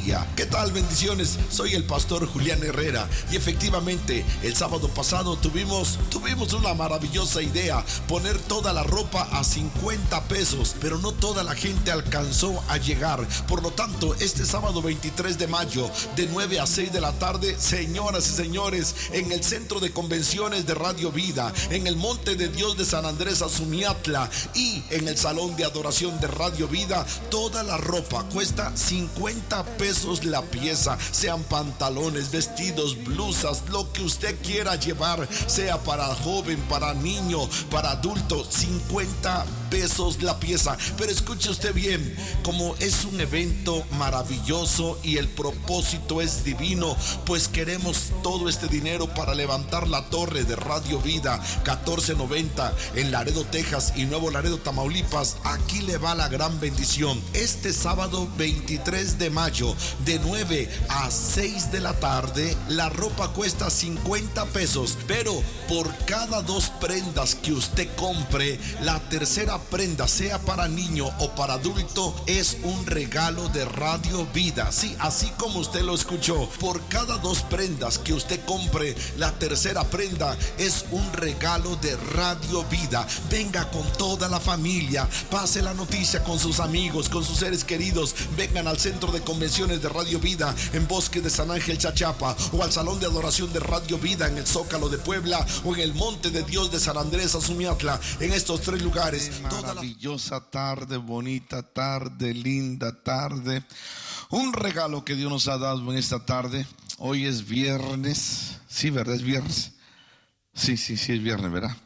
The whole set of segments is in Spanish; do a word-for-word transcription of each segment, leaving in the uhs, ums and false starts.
día. ¿Qué tal? Bendiciones. Soy el pastor Julián Herrera y efectivamente el sábado pasado tuvimos, tuvimos una maravillosa idea: poner toda la ropa a cincuenta pesos, pero no toda la gente alcanzó a llegar. Por lo tanto, este sábado veintitrés de mayo, de nueve a seis de la tarde, señoras y señores, en el Centro de Convenciones de Radio Vida, en el Monte de Dios de San Andrés Azumiatla y en el Salón de Adoración de Radio Vida, toda la ropa cuesta cincuenta pesos la pieza, sean pantalones, vestidos, blusas, lo que usted quiera llevar, sea para joven, para niño, para adulto, cincuenta pesos la pieza. Pero escuche usted bien, como es un evento maravilloso y el propósito es divino, pues queremos todo este dinero para levantar la torre de Radio Vida catorce noventa en Laredo, Texas y Nuevo Laredo, Tamaulipas. Aquí le va la gran bendición. Este sábado veintitrés de mayo, de nueve a seis de la tarde, la ropa cuesta cincuenta pesos, pero por cada dos prendas que usted compre, la tercera prenda, sea para niño o para adulto, es un regalo de Radio Vida. Sí, así como usted lo escuchó, por cada dos prendas que usted compre, la tercera prenda es un regalo de Radio Vida. Venga con toda la familia, pase la noticia con sus amigos, con sus seres queridos. Vengan al Centro de Convenciones de Radio Vida en Bosque de San Ángel, Chachapa, o al Salón de Adoración de Radio Vida en el Zócalo de Puebla, o en el Monte de Dios de San Andrés Azumiatla. En estos tres lugares, toda maravillosa la... tarde, bonita tarde, linda tarde, un regalo que Dios nos ha dado en esta tarde. Hoy es viernes, sí, ¿verdad? Es viernes. Sí, sí, sí, es viernes, ¿verdad?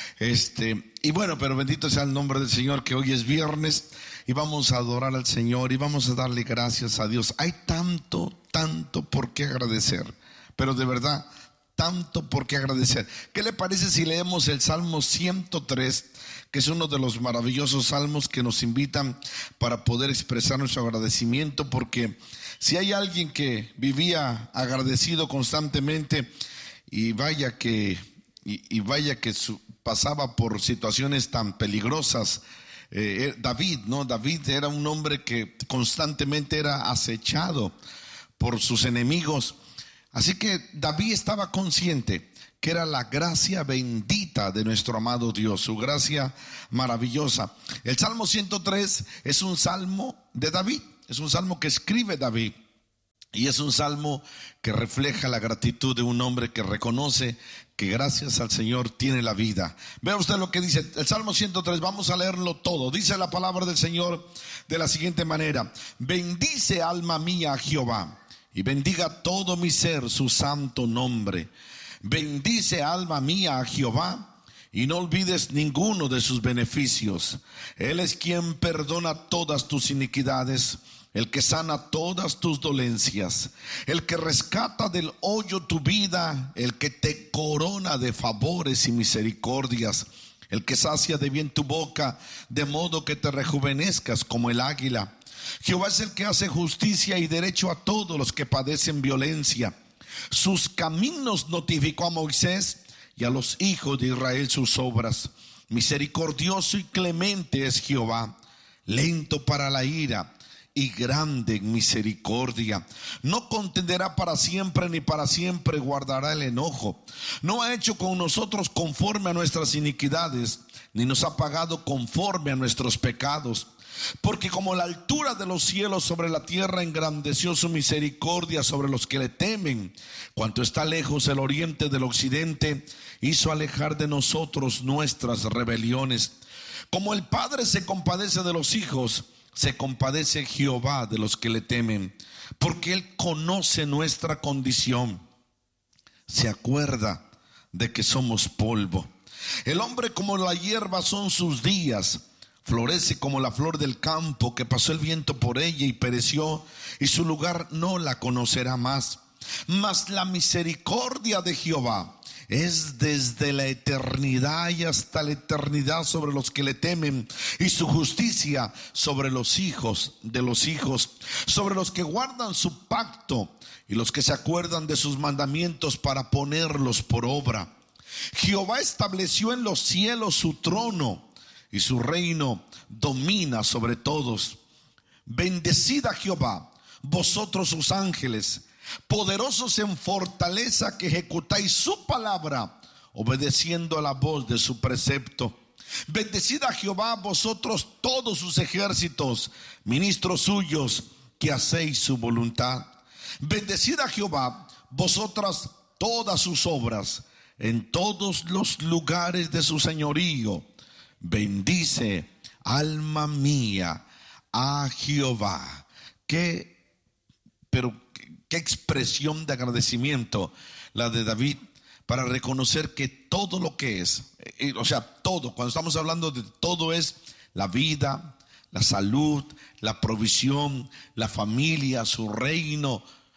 Este, y bueno, pero bendito sea el nombre del Señor, que hoy es viernes y vamos a adorar al Señor y vamos a darle gracias a Dios. Hay tanto, tanto por qué agradecer, pero de verdad, tanto por qué agradecer. ¿Qué le parece si leemos el Salmo ciento tres, que es uno de los maravillosos salmos que nos invitan para poder expresar nuestro agradecimiento? Porque si hay alguien que vivía agradecido constantemente, y vaya que y, y vaya que su, pasaba por situaciones tan peligrosas, eh, David, ¿no? David era un hombre que constantemente era acechado por sus enemigos. Así que David estaba consciente que era la gracia bendita de nuestro amado Dios, su gracia maravillosa. El Salmo ciento tres es un salmo de David, es un salmo que escribe David. Y es un salmo que refleja la gratitud de un hombre que reconoce que gracias al Señor tiene la vida. Vea usted lo que dice el Salmo ciento tres, vamos a leerlo todo. Dice la palabra del Señor de la siguiente manera: bendice alma mía a Jehová, y bendiga todo mi ser su santo nombre. Bendice alma mía a Jehová, y no olvides ninguno de sus beneficios. Él es quien perdona todas tus iniquidades, el que sana todas tus dolencias, el que rescata del hoyo tu vida, el que te corona de favores y misericordias, el que sacia de bien tu boca, de modo que te rejuvenezcas como el águila. Jehová es el que hace justicia y derecho a todos los que padecen violencia. Sus caminos notificó a Moisés, y a los hijos de Israel sus obras. Misericordioso y clemente es Jehová, lento para la ira y grande en misericordia. No contenderá para siempre, ni para siempre guardará el enojo. No ha hecho con nosotros conforme a nuestras iniquidades, ni nos ha pagado conforme a nuestros pecados. Porque como la altura de los cielos sobre la tierra, engrandeció su misericordia sobre los que le temen. Cuanto está lejos el oriente del occidente, hizo alejar de nosotros nuestras rebeliones. Como el Padre se compadece de los hijos, se compadece Jehová de los que le temen, porque Él conoce nuestra condición, se acuerda de que somos polvo. El hombre como la hierba son sus días, florece como la flor del campo, que pasó el viento por ella y pereció, y su lugar no la conocerá más. Mas la misericordia de Jehová es desde la eternidad y hasta la eternidad sobre los que le temen, y su justicia sobre los hijos de los hijos, sobre los que guardan su pacto y los que se acuerdan de sus mandamientos para ponerlos por obra. Jehová estableció en los cielos su trono, y su reino domina sobre todos. Bendecid a Jehová vosotros sus ángeles, poderosos en fortaleza, que ejecutáis su palabra, obedeciendo a la voz de su precepto. Bendecid a Jehová vosotros todos sus ejércitos, ministros suyos, que hacéis su voluntad. Bendecid a Jehová vosotras todas sus obras, en todos los lugares de su señorío. Bendice, alma mía, a Jehová. Qué, pero qué, qué expresión de agradecimiento la de David, para reconocer que todo lo que es, eh, o sea, todo, cuando estamos hablando de todo, es la vida, la salud, la provisión, la familia, su reino,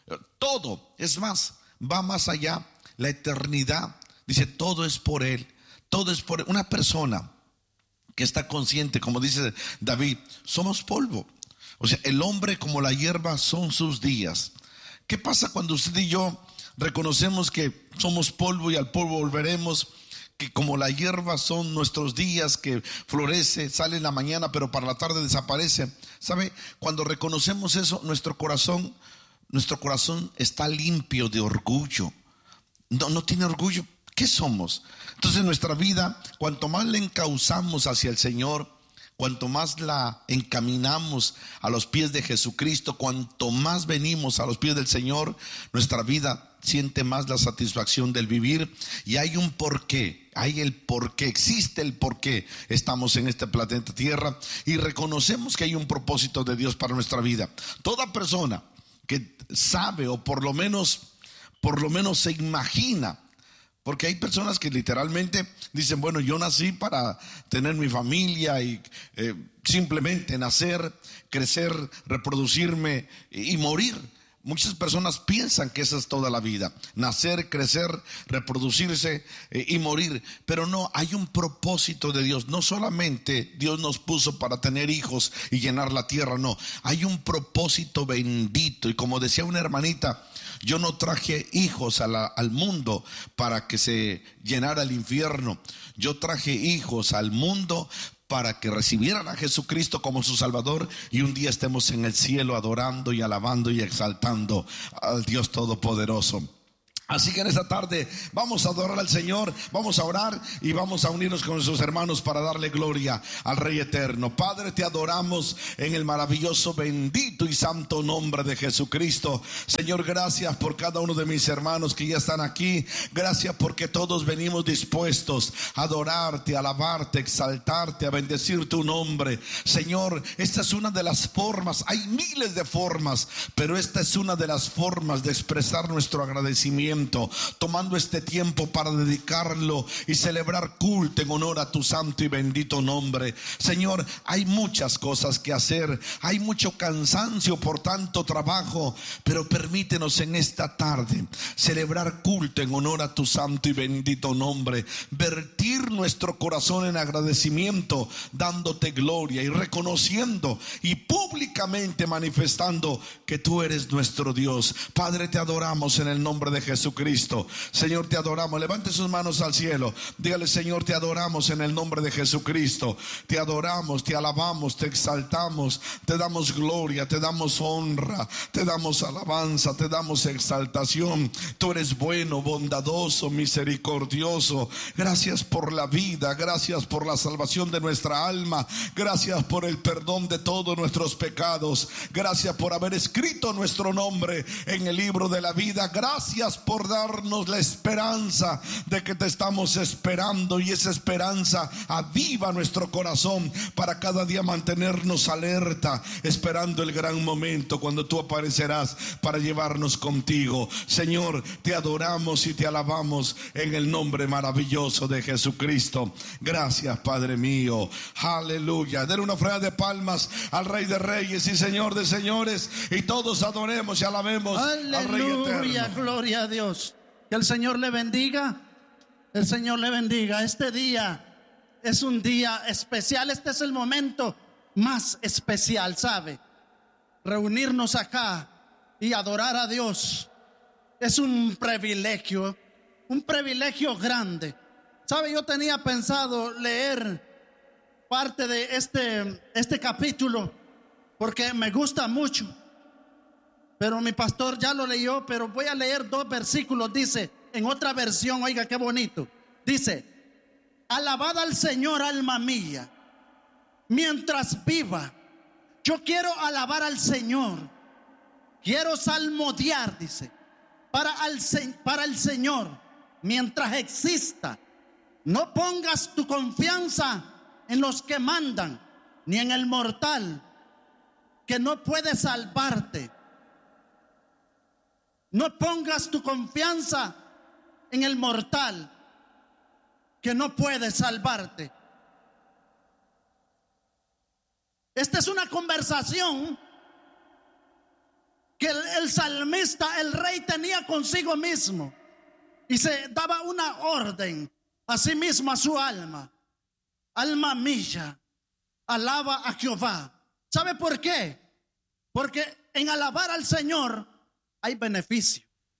todo. Es más, va más allá, la eternidad. Dice, todo es por Él, todo es por Él. Una persona que está consciente, como dice David, somos polvo. O sea, el hombre como la hierba son sus días. ¿Qué pasa cuando usted y yo reconocemos que somos polvo y al polvo volveremos? Que como la hierba son nuestros días, que florece, sale en la mañana, pero para la tarde desaparece. ¿Sabe? Cuando reconocemos eso, nuestro corazón, nuestro corazón está limpio de orgullo. No, no tiene orgullo. ¿Qué somos? Entonces nuestra vida, cuanto más la encauzamos hacia el Señor, cuanto más la encaminamos a los pies de Jesucristo, cuanto más venimos a los pies del Señor, nuestra vida siente más la satisfacción del vivir. Y hay un porqué, hay el porqué, existe el porqué estamos en este planeta Tierra, y reconocemos que hay un propósito de Dios para nuestra vida. Toda persona que sabe, o por lo menos, por lo menos se imagina, porque hay personas que literalmente dicen, bueno, yo nací para tener mi familia y eh, simplemente nacer, crecer, reproducirme y, y morir. Muchas personas piensan que esa es toda la vida: nacer, crecer, reproducirse eh, y morir. Pero no, hay un propósito de Dios. No solamente Dios nos puso para tener hijos y llenar la tierra, no. Hay un propósito bendito. Y como decía una hermanita, yo no traje hijos a la, al mundo para que se llenara el infierno. Yo traje hijos al mundo para que recibieran a Jesucristo como su Salvador, y un día estemos en el cielo adorando y alabando y exaltando al Dios Todopoderoso. Así que en esta tarde vamos a adorar al Señor, vamos a orar y vamos a unirnos con nuestros hermanos para darle gloria al Rey Eterno. Padre, te adoramos en el maravilloso, bendito y santo nombre de Jesucristo. Señor, gracias por cada uno de mis hermanos que ya están aquí. Gracias porque todos venimos dispuestos a adorarte, a alabarte, a exaltarte, a bendecir tu nombre. Señor, esta es una de las formas, hay miles de formas, pero esta es una de las formas de expresar nuestro agradecimiento, tomando este tiempo para dedicarlo y celebrar culto en honor a tu santo y bendito nombre. Señor, hay muchas cosas que hacer, hay mucho cansancio por tanto trabajo, pero permítenos en esta tarde celebrar culto en honor a tu santo y bendito nombre, vertir nuestro corazón en agradecimiento, dándote gloria y reconociendo y públicamente manifestando que tú eres nuestro Dios. Padre, te adoramos en el nombre de Jesús Jesucristo. Señor, te adoramos. Levante sus manos al cielo. Dígale: Señor, te adoramos en el nombre de Jesucristo. Te adoramos, te alabamos, te exaltamos, te damos gloria, te damos honra, te damos alabanza, te damos exaltación. Tú eres bueno, bondadoso, misericordioso. Gracias por la vida, gracias por la salvación de nuestra alma, gracias por el perdón de todos nuestros pecados, gracias por haber escrito nuestro nombre en el libro de la vida. Gracias por darnos la esperanza de que te estamos esperando, y esa esperanza aviva nuestro corazón para cada día mantenernos alerta, esperando el gran momento cuando tú aparecerás para llevarnos contigo. Señor, te adoramos y te alabamos en el nombre maravilloso de Jesucristo. Gracias, Padre mío. Aleluya. Den una ofrenda de palmas al Rey de Reyes y Señor de Señores, y todos adoremos y alabemos Aleluya, al Rey Eterno. Gloria a Dios. Que el Señor le bendiga. El Señor le bendiga. Este día es un día especial. Este es el momento más especial, ¿sabe? Reunirnos acá y adorar a Dios es un privilegio, un privilegio grande. ¿Sabe? Yo tenía pensado leer parte de este, este capítulo porque me gusta mucho. pero mi pastor ya lo leyó, pero voy a leer dos versículos. Dice, en otra versión, oiga qué bonito. Dice, alabad al Señor, alma mía, mientras viva. Yo quiero alabar al Señor. Quiero salmodiar, dice, para el, para el Señor mientras exista. No pongas tu confianza en los que mandan, ni en el mortal que no puede salvarte. No pongas tu confianza en el mortal que no puede salvarte. Esta es una conversación que el, el salmista, el rey, tenía consigo mismo, y se daba una orden a sí mismo, a su alma. Alma mía, alaba a Jehová. ¿Sabe por qué? Porque en alabar al Señor hay beneficio.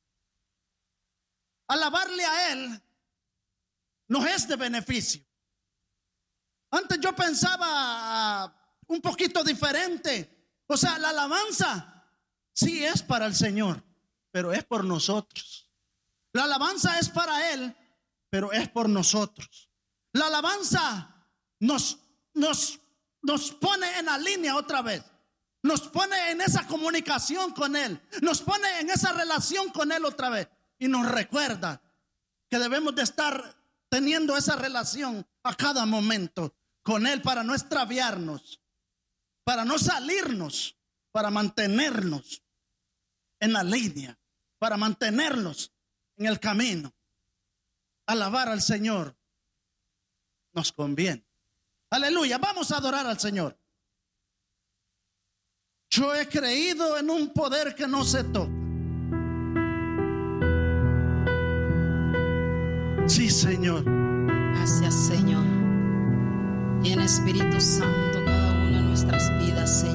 Alabarle a Él nos es de beneficio. Antes yo pensaba un poquito diferente. O sea, la alabanza sí es para el Señor, pero es por nosotros. La alabanza es para Él, pero es por nosotros. La alabanza nos, nos, nos pone en la línea otra vez. Nos pone en esa comunicación con Él. Nos pone en esa relación con Él otra vez. Y nos recuerda que debemos de estar teniendo esa relación a cada momento con Él, para no extraviarnos, para no salirnos, para mantenernos en la línea, para mantenernos en el camino. Alabar al Señor nos conviene. Aleluya, vamos a adorar al Señor. Yo he creído en un poder que no se toca. Sí, Señor. Gracias, Señor. Y en Espíritu Santo cada uno de nuestras vidas, Señor.